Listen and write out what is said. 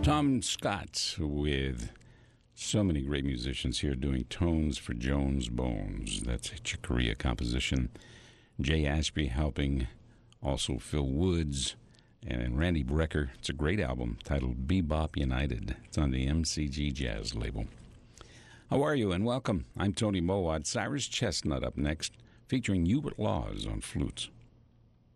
Tom Scott with so many great musicians here doing tones for Jones Bones. That's a Chick Corea composition. Jay Ashby helping, also Phil Woods and Randy Brecker. It's a great album titled Bebop United. It's on the MCG Jazz label. How are you and welcome. I'm Tony Mowat. Cyrus Chestnut up next, featuring Hubert Laws on flutes.